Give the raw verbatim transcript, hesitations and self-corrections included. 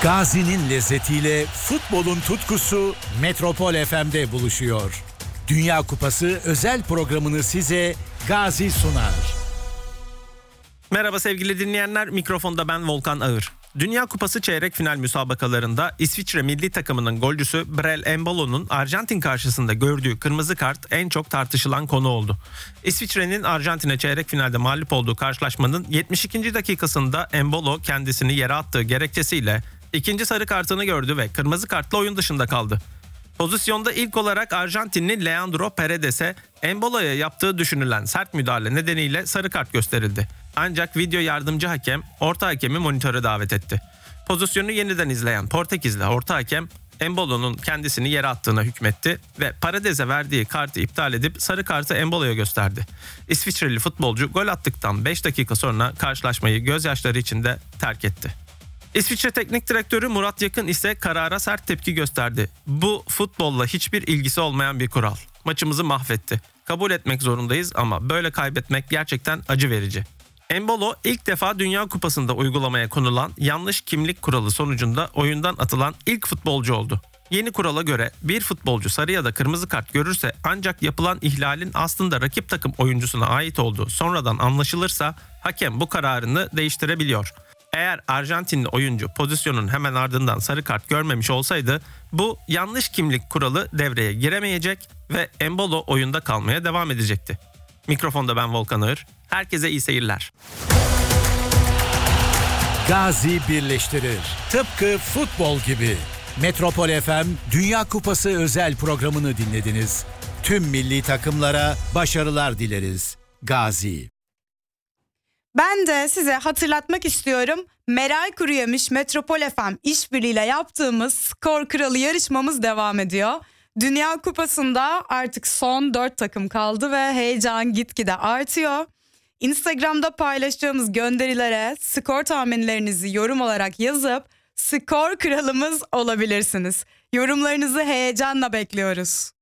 Gazi'nin lezzetiyle futbolun tutkusu Metropol F M'de buluşuyor. Dünya Kupası özel programını size Gazi sunar. Merhaba sevgili dinleyenler, mikrofonda ben Volkan Ağır. Dünya Kupası çeyrek final müsabakalarında İsviçre milli takımının golcüsü Brel Embolo'nun Arjantin karşısında gördüğü kırmızı kart en çok tartışılan konu oldu. İsviçre'nin Arjantin'e çeyrek finalde mağlup olduğu karşılaşmanın yetmiş ikinci dakikasında Embolo kendisini yere attığı gerekçesiyle ikinci sarı kartını gördü ve kırmızı kartla oyun dışında kaldı. Pozisyonda ilk olarak Arjantinli Leandro Paredes'e Embolo'ya yaptığı düşünülen sert müdahale nedeniyle sarı kart gösterildi. Ancak video yardımcı hakem orta hakemi monitöre davet etti. Pozisyonu yeniden izleyen Portekizli orta hakem Embolo'nun kendisini yere attığına hükmetti ve Paredes'e verdiği kartı iptal edip sarı kartı Embolo'ya gösterdi. İsviçreli futbolcu gol attıktan beş dakika sonra karşılaşmayı gözyaşları içinde terk etti. İsviçre Teknik Direktörü Murat Yakın ise karara sert tepki gösterdi. Bu futbolla hiçbir ilgisi olmayan bir kural. Maçımızı mahvetti. Kabul etmek zorundayız ama böyle kaybetmek gerçekten acı verici. Embolo ilk defa Dünya Kupası'nda uygulamaya konulan yanlış kimlik kuralı sonucunda oyundan atılan ilk futbolcu oldu. Yeni kurala göre bir futbolcu sarı ya da kırmızı kart görürse ancak yapılan ihlalin aslında rakip takım oyuncusuna ait olduğu sonradan anlaşılırsa hakem bu kararını değiştirebiliyor. Eğer Arjantinli oyuncu pozisyonun hemen ardından sarı kart görmemiş olsaydı bu yanlış kimlik kuralı devreye giremeyecek ve Embolo oyunda kalmaya devam edecekti. Mikrofonda ben Volkan Ağır. Herkese iyi seyirler. Gazi birleştirir. Tıpkı futbol gibi. Metropol F M Dünya Kupası özel programını dinlediniz. Tüm milli takımlara başarılar dileriz. Gazi. Ben de size hatırlatmak istiyorum. Meral Kuruyemiş Metropol F M işbirliğiyle yaptığımız Skor Kralı yarışmamız devam ediyor. Dünya Kupası'nda artık son dört takım kaldı ve heyecan gitgide artıyor. Instagram'da paylaşacağımız gönderilere skor tahminlerinizi yorum olarak yazıp skor kralımız olabilirsiniz. Yorumlarınızı heyecanla bekliyoruz.